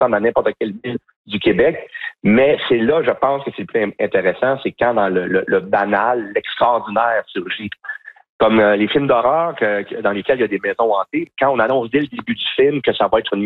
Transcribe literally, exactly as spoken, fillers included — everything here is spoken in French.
dans n'importe quelle ville du Québec. Mais c'est là, je pense que c'est le plus intéressant, c'est quand dans le, le, le banal, l'extraordinaire surgit. Comme euh, les films d'horreur que, que, dans lesquels il y a des maisons hantées, quand on annonce dès le début du film que ça va être une